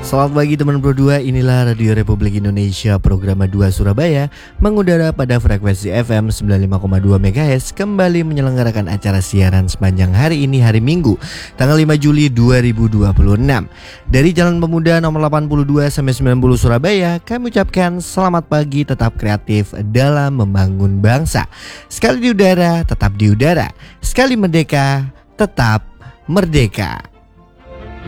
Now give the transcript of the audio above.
Selamat pagi teman Pro 2, inilah Radio Republik Indonesia program 2 Surabaya mengudara pada frekuensi FM 95,2 MHz kembali menyelenggarakan acara siaran sepanjang hari ini hari Minggu tanggal 5 Juli 2026 dari Jalan Pemuda nomor 82 sampai 90 Surabaya. Kami ucapkan selamat pagi, tetap kreatif dalam membangun bangsa. Sekali di udara, tetap di udara. Sekali merdeka, tetap merdeka.